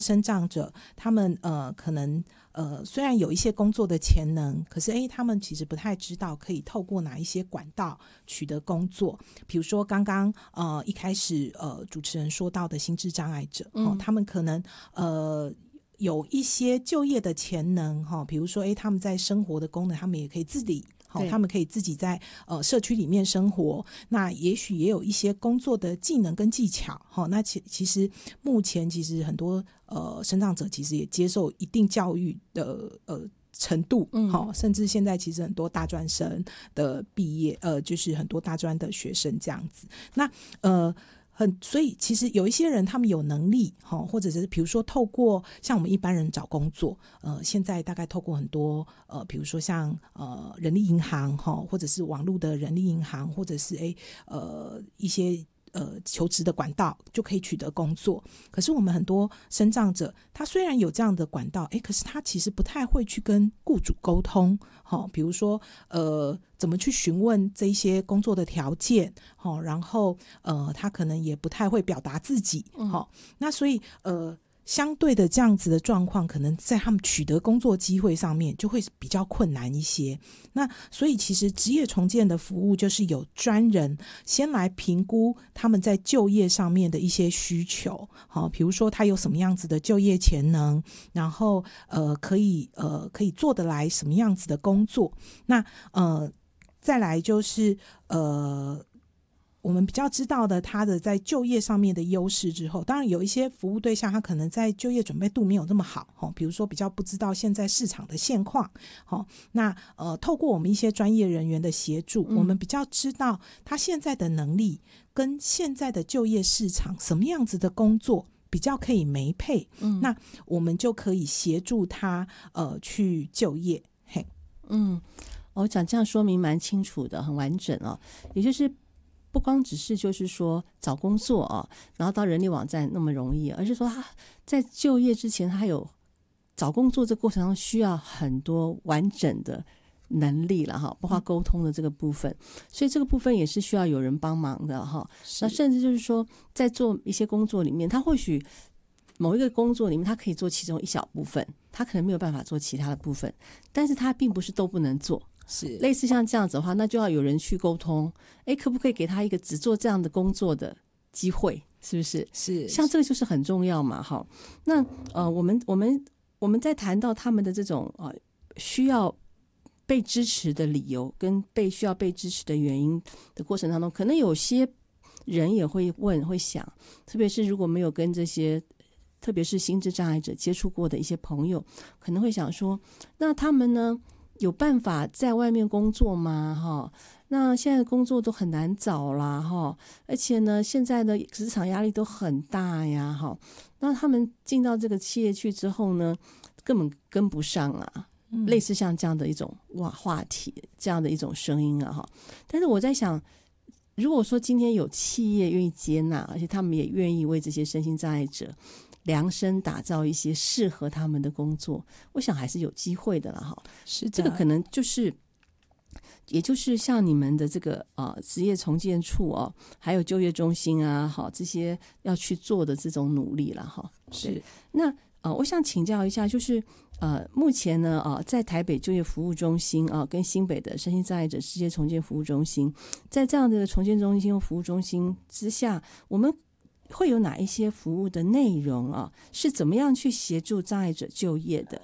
身障者他们可能虽然有一些工作的潜能，可是他们其实不太知道可以透过哪一些管道取得工作。比如说刚刚一开始主持人说到的心智障碍者，他们可能有一些就业的潜能，比如说他们在生活的功能他们也可以自理，他们可以自己在社区里面生活，那也许也有一些工作的技能跟技巧，那其实目前其实很多身障者其实也接受一定教育的程度，甚至现在其实很多大专生的毕业就是很多大专的学生这样子。那所以其实有一些人他们有能力，或者是比如说透过像我们一般人找工作，现在大概透过很多比如说像人力银行，或者是网络的人力银行，或者是一些求职的管道就可以取得工作。可是我们很多身障者他虽然有这样的管道，可是他其实不太会去跟雇主沟通，比如说怎么去询问这一些工作的条件，然后他可能也不太会表达自己，那所以相对的这样子的状况，可能在他们取得工作机会上面就会比较困难一些。那所以其实职业重建的服务就是有专人先来评估他们在就业上面的一些需求，比如说他有什么样子的就业潜能，然后可以做得来什么样子的工作。那再来就是我们比较知道的他的在就业上面的优势之后，当然有一些服务对象他可能在就业准备度没有这么好，比如说比较不知道现在市场的现况，那透过我们一些专业人员的协助，我们比较知道他现在的能力跟现在的就业市场什么样子的工作比较可以媒配，那我们就可以协助他去就业。 我讲这样说明蛮清楚的，很完整哦。也就是不光只是就是说找工作然后到人力网站那么容易，而是说他在就业之前他有找工作这过程中需要很多完整的能力了包括沟通的这个部分，所以这个部分也是需要有人帮忙的那甚至就是说在做一些工作里面，他或许某一个工作里面他可以做其中一小部分，他可能没有办法做其他的部分，但是他并不是都不能做，是类似像这样子的话，那就要有人去沟通，可不可以给他一个只做这样的工作的机会，是不是？是像这个就是很重要嘛那我们在谈到他们的这种需要被支持的理由跟需要被支持的原因的过程当中，可能有些人也会会想，特别是如果没有跟这些特别是心智障碍者接触过的一些朋友，可能会想说，那他们呢有办法在外面工作吗？那现在工作都很难找啦而且呢现在的职场压力都很大呀那他们进到这个企业去之后呢，根本跟不上啊，类似像这样的一种话题，这样的一种声音但是我在想，如果说今天有企业愿意接纳，而且他们也愿意为这些身心障碍者量身打造一些适合他们的工作，我想还是有机会的啦是的，这个可能就是也就是像你们的这个职业重建处还有就业中心这些要去做的这种努力啦是。那我想请教一下，就是目前呢在台北就业服务中心跟新北的身心障碍者职业重建服务中心，在这样的重建中心和服务中心之下，我们会有哪一些服务的内容是怎么样去协助障碍者就业的？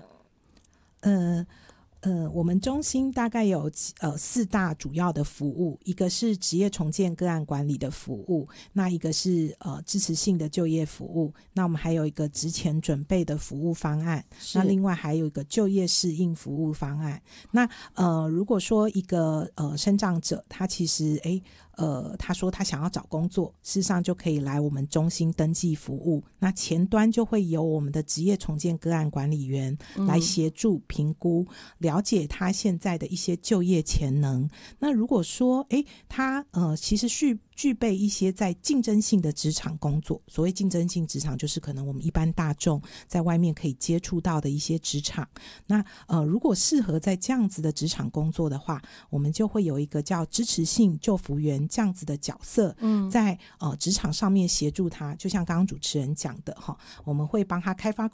我们中心大概有4大主要的服务，一个是职业重建个案管理的服务，那一个是支持性的就业服务，那我们还有一个职前准备的服务方案，那另外还有一个就业适应服务方案。那如果说一个身障者他其实他说他想要找工作，事实上就可以来我们中心登记服务，那前端就会由我们的职业重建个案管理员来协助评估，了解他现在的一些就业潜能。那如果说他其实具备一些在竞争性的职场工作，所谓竞争性职场就是可能我们一般大众在外面可以接触到的一些职场，那如果适合在这样子的职场工作的话，我们就会有一个叫支持性就服员这样子的角色，在职场上面协助他，就像刚刚主持人讲的我们会帮他开发